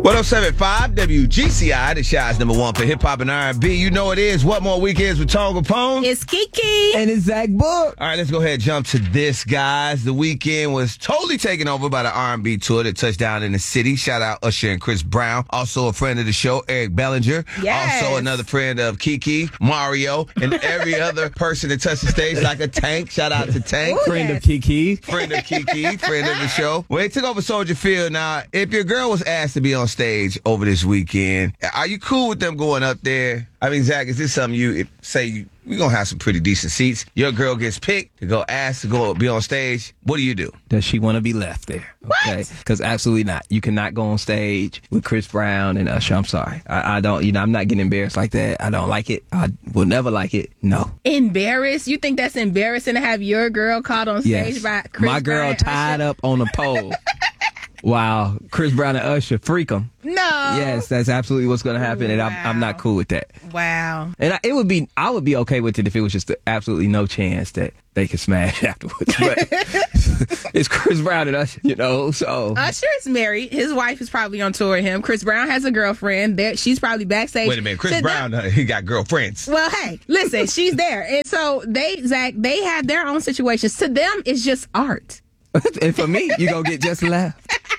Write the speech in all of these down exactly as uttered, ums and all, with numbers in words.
one oh seven point five W G C I, the Shy's number one for hip-hop and R and B. You know it is. What More Weekends with Tone Capone? It's Kiki. And it's Zach Book. All right, let's go ahead and jump to this, guys. The weekend was totally taken over by the R and B tour that touched down in the city. Shout out Usher and Chris Brown. Also a friend of the show, Eric Bellinger. Yes. Also another friend of Kiki, Mario, and every other person that touched the stage like a Tank. Shout out to Tank. Ooh, Friend yes. of Kiki. Friend of Kiki, friend of the show. Well, they took over Soldier Field. Now, if your girl was asked to be on stage over this weekend, are you cool with them going up there? I mean, Zach, is this something you if, say you we're gonna have some pretty decent seats? Your girl gets picked to go asked to go be on stage. What do you do? Does she want to be left there? Okay, because absolutely not. You cannot go on stage with Chris Brown and Usher. I'm sorry. I, I don't. You know, I'm not getting embarrassed like that. I don't like it. I will never like it. No. Embarrassed? You think that's embarrassing to have your girl caught on stage Yes. by Chris My girl Brown and tied Usher? up on a pole. Wow, Chris Brown and Usher freak them. No. Yes, that's absolutely what's going to happen, and I'm, I'm not Wow. cool with that. Wow. And I, it would be, I would be okay with it if it was just absolutely no chance that they could smash afterwards. But it's Chris Brown and Usher, you know. So Usher is married. His wife is probably on tour with him. Chris Brown has a girlfriend. There, she's probably backstage. Wait a minute, Chris To Brown, them- uh, he got girlfriends. well, hey, listen, she's there, and so they, Zach, they have their own situations. To them, it's just art. and for me, you gonna get just left.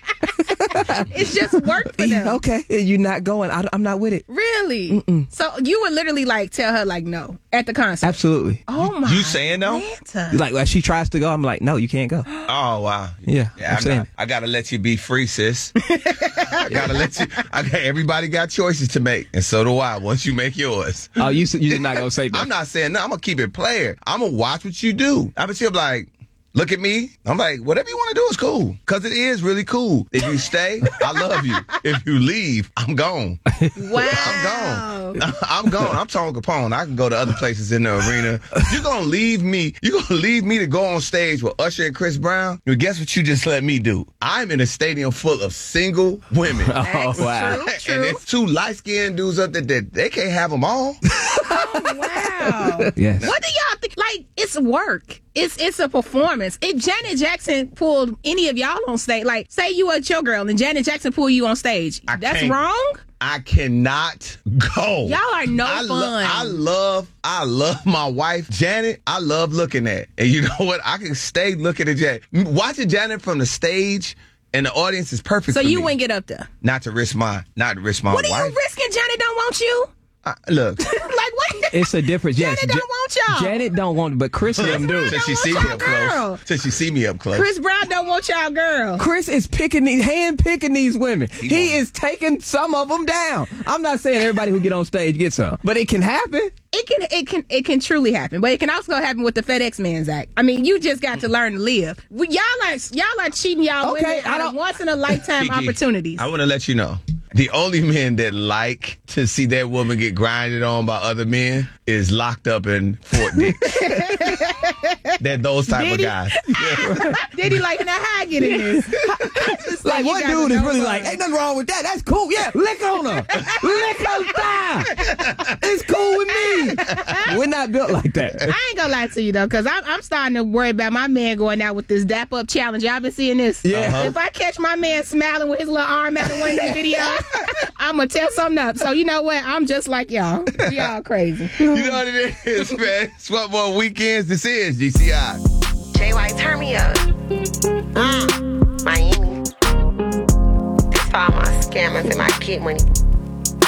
It's just work for them. Okay, you're not going. I, I'm not with it. Really? Mm-mm. So you would literally like tell her like no at the concert? Absolutely. Oh my! You saying no? Santa. Like when she tries to go, I'm like, no, you can't go. Oh, wow. Yeah, Yeah, I'm I'm saying. not, I gotta let you be free, sis. I gotta let you. I got, everybody got choices to make, and so do I. Once you make yours, Oh, you you did not gonna say that. I'm not saying no. I'm gonna keep it player. I'm gonna watch what you do. I'm gonna like, look at me. I'm like, whatever you want to do is cool, because it is really cool. If you stay, I love you. If you leave, I'm gone. Wow. I'm gone. I'm gone. I'm Tone Capone. I can go to other places in the arena. You're gonna leave me. You're gonna leave me to go on stage with Usher and Chris Brown. Well, guess what you just let me do? I'm in a stadium full of single women. Oh wow. True, true. And there's two light-skinned dudes up there that they can't have them all. Oh, wow. Yes. What do y'all think? Like, it's work. It's it's a performance. If Janet Jackson pulled any of y'all on stage, like, say you a your girl and Janet Jackson pull you on stage, I that's can't. wrong? I cannot go. Y'all are no I lo- fun. I love, I love my wife, Janet. I love looking at. And you know what? I can stay looking at Janet. Watching Janet from the stage and the audience is perfect So for you me. wouldn't get up there. Not to risk my, not to risk my What are wife. you risking? Janet don't want you? I, look. Like, what? It's a difference. Yes, Janet don't want y'all. Janet don't want, but Chris and them do. Till she want see me y'all up girl. close. Till she see me up close. Chris Brown don't want y'all girl. Chris is picking these, hand picking these women. He, won't. is taking some of them down. I'm not saying everybody who get on stage gets some, but it can happen. It can, it can, it can truly happen, but it can also happen with the FedEx Man's Act. I mean, you just got to learn to live. We, y'all are, y'all are cheating y'all Okay, women I out of don't- once in a lifetime Kiki, opportunities. I want to let you know. The only men that like to see that woman get grinded on by other men is locked up in Fort Dix. They're those type Did of he? guys. Did he like, now how I get in this? Just Like you one guys dude are is no really fun. like, ain't nothing wrong with that. That's cool. Yeah, lick on her. Lick her thigh. It's cool with me. We're not built like that. I ain't gonna lie to you though, because I'm, I'm starting to worry about my man going out with this dap up challenge. Y'all been seeing this? Yeah. Uh-huh. If I catch my man smiling with his little arm out of one of these videos, I'm gonna tell something up. So you know what? I'm just like y'all. Y'all crazy. You know what it is, man? It's What More Weekends. This is G C I. J Y, turn me up. Mm, Miami. This for all my scammers and my kid money.